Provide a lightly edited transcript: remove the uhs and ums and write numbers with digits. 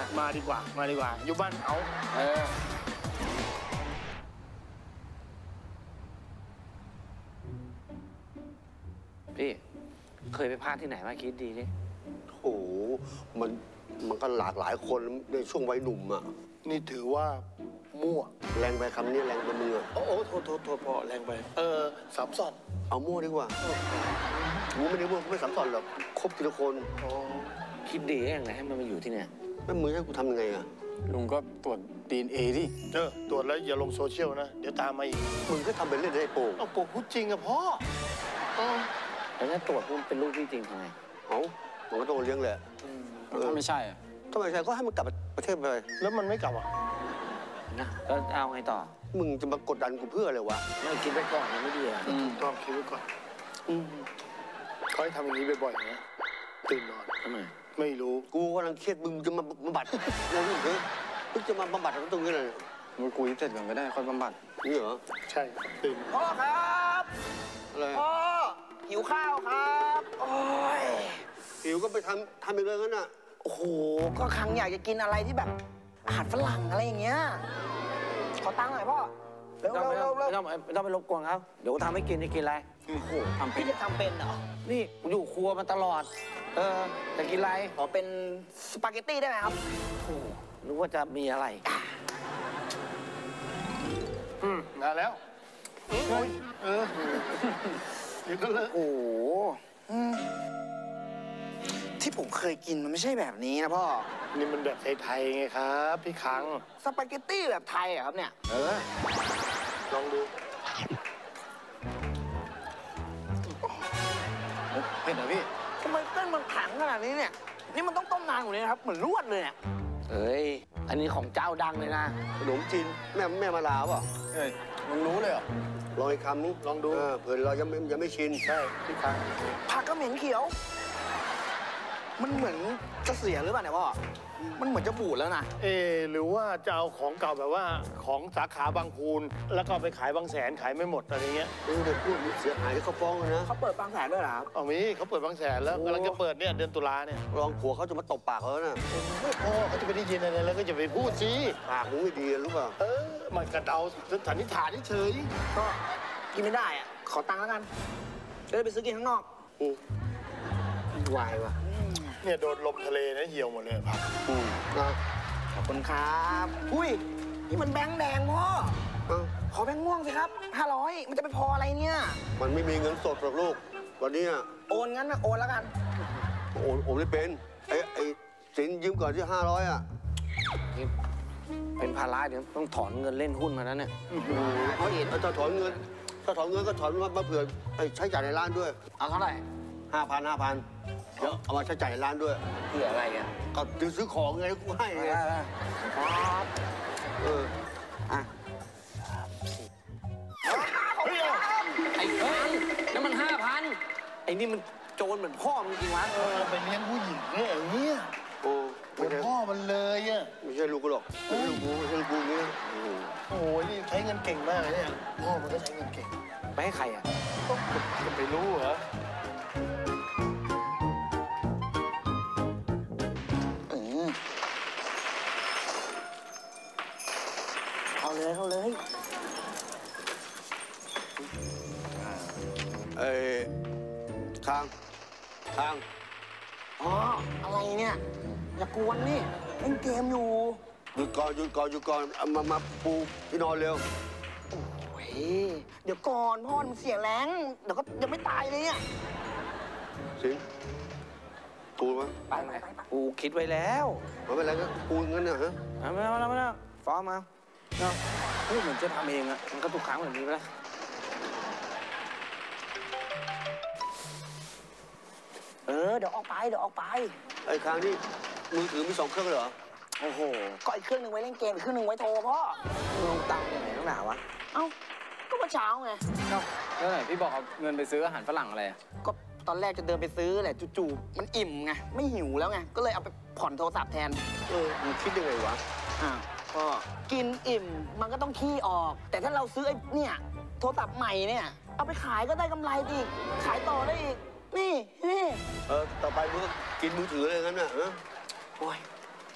มาดีกว่าอยู่บ้านเอาพี่เคยไปพากที่ไหนมาคิดดีดิโอ้โหมันก็หลากหลายคนในช่วงวัยหนุ่มอ่ะนี่ถือว่ามั่วแรงไปคำนี้แรงไปมือโอ้โทษพอแรงไปสับสนเอามั่วดีกว่ากูไม่ได้มั่วกูไม่สัมสอนหรอกคบทีละคนคิดดีได้ยังไงให้มันมาอยู่ที่เนี่ยแล้วมือให้กูทำยังไงอ่ะลุงก็ตรวจ DNA ดิตรวจแล้วอย่าลงโซเชียลนะเดี๋ยวตามมาอีกมึงก็ทำเป็นเล่นได้โป่งเอาปกพูดจริงอะพ่อแล้วถ้าตรวจพุ่มเป็นลูกพี่จริงทำไงเอามันก็ต้องเลี้ยงแหละถ้าไม่ใช่อะถ้าไม่ใช่ก็ให้มันกลับประเทศไปแล้วมันไม่กลับอ่ะนะแล้วเอาไงต่อมึงจะมากดดันกูเพื่ออะไรวะไม่คิดไว้ก่อนมันไม่ดีอะต้องคิดไว้ก่อนเขาให้ทำอย่างนี้บ่อยๆนะตื่นนอนทำไมไม่รู้กูกำลังเครียดมึงจะมาบำบัดเราลูกเฮ้ยมึงจะมาบำบัดตรงนี้เลยมึงคุยเสร็จก่อนก็ได้ค่อยบำบัดนี่เหรอใช่ตื่นพ่อครับอะไรพ่อหิวข้าวครับโอ้ยหิวก็ไปทำอีกเลยงั้นน่ะโอ้โหก็ครั้งอยากจะกินอะไรที่แบบอาหารฝรั่งอะไรอย่างเงี้ยขอตังค์หน่อยพ่อเร็วไม่เร็วต้องเร็วไม่ต้องไม่ต้องไปรบกวนเขาเดี๋ยวกูทำให้กินจะกินอะไรโอ้โหทำเป็นจะทำเป็นเหรอนี่กูอยู่ครัวมาตลอด จะกินอะไรขอเป็นสปาเกตตี้ได้ไหมครับนึกว่าจะมีอะไรนานแล้วเดี๋ยวก็เลยโอ้โหที่ผมเคยกินมันไม่ใช่แบบนี้นะพ่อนี่มันแบบไทยๆไงครับพี่คังสปาเกตตี้แบบไทยเหรอครับเนี่ยลองดูเผ็ดเหรอพี่ทำไมเส้นมันแข็งขนาดนี้เนี่ยนี่มันต้องต้มนานกว่านี้นะครับเหมือนลวดเลยเนี่ยเอ้ย อันนี้ของเจ้าดังเลยนะขนมจีนแม่มาลาเปล่ะเฮ้ยมึงรู้เลยเหรอลองอีกคำนี้ลองดูเผื่อเรายังไม่ชินใช่พี่คังผักก็เหม็นเขียว มันเหมือนจะเสียหรือเปล่าเนี่ยพ่อ มันเหมือนจะบูดแล้วนะหรือว่าจะเอาของเก่าแบบว่าของสาขาบางพูนแล้วก็เอาไปขายบางแสนขายไม่หมดอะไรเงี้ยเด็กพูดเสียหายที่เขาฟ้องเลยนะเขาเปิดบางแสนด้วยเหรอครับเอามีเขาเปิดบางแสนแล้วกำลังจะเปิดเนี่ยเดือนตุลาเนี่ยรองผัวเขาจะมาตบปากเขานะไม่พอเขาจะไปได้ยินอะไรแล้วก็จะไปพูดสิปากมึงไม่ดีรู้เปล่ามันกระเดาสันนิษฐานเฉยก็กินไม่ได้อะขอตังค์แล้วกันจะได้ไปซื้อกินข้างนอกวายว่ะเนี่ยโดนลมทะเลนะเหี่ยวหมดเลยผักนะขอบคุณครับ อุ้ย นี่มันแบงค์แดงพ่อเอ้าขอแบงค์ม่วงสิครับ 500 มันจะไปพออะไรเนี่ยมันไม่มีเงินสดหรอกลูก วันนี้โอนงั้นนะโอนแล้วกันโอนไม่เป็น ไอ้สินยืมก่อนที่500อ่ะนี่เป็นภาระเดี๋ยวต้องถอนเงินเล่นหุ้นมาแล้วเนี่ยเขาเห็นถ้าถอนเงินก็ถอนมาเผื่อไปใช้จ่ายในร้านด้วยเอาเท่าไหร่ 5,000เดี๋ยวเอามาใช้จ่ายในร้านด้วยเผื่ออะไรอ่ะก็ซื้อของไงกูให้ไงครับอ่ะไอ้เอ้ยนั่นมัน5,000ไอ้นี่มันโจรเหมือนพ่อมึงจริงวะไปเลี้ยงผู้หญิงเนี่ยอย่างเงี้ยโอ้เหมือนพ่อมันเลยอ่ะไม่ใช่ลูกกูหรอกไม่ใช่ลูกกูอย่างนี้โอ้ยนี่ใช้เงินเก่งมากเลยเนี่ยพ่อมันก็ใช้เงินเก่งไปให้ใครอ่ะจะไปรู้เหรอเอาเลยเอาเลยทางอ๋อ อะไรเนี่ย อย่ากวนนี่เล่นเกมอยู่หยุดก่อนเอามาปูที่นอนเร็วโอ้ย เดี๋ยวก่อนพ่อมันเสียแรงเดี๋ยวก็ยังไม่ตายเลยเนี่ยสิงปูมั้ยไปไปไปไปกูคิดไว้แล้วไม่เป็นไรก็ปูงั้นน่ะฮะไม่เอาฟ้องมาเนาะเฮ้ยเหมือนจะทำเองอะมันก็ทุกครั้งแบบนี้ไปแล้วเดี๋ยวออกไปไอ้ครั้งนี้มือถือมี2 เครื่องเหรอโอ้โห ก็อีกเครื่องหนึ่งไว้เล่นเกมอีกเครื่องหนึ่งไว้โทรพ่อลงตังค์ยังไงตั้งหนาวะเอ้า ก็เมื่อเช้าไงแล้วไหนพี่บอกเอาเงินไปซื้ออาหารฝรั่งอะไรอะก็ตอนแรกจะเดินไปซื้อแหละจู่ๆมันอิ่มไง ไม่หิวแล้วไง ก็เลยเอาไปผ่อนโทรศัพท์แทนมึงคิดยังไงวะก็กินอิ่มมันก็ต้องขี้ออก แต่ถ้าเราซื้อไอ้เนี่ยโทรศัพท์ใหม่เนี่ย เอาไปขายก็ได้กำไรอีก ขายต่อได้อีก นี่ต่อไปมึงก็กินมือถืออะไรงั้นน่ะฮะโอ้ย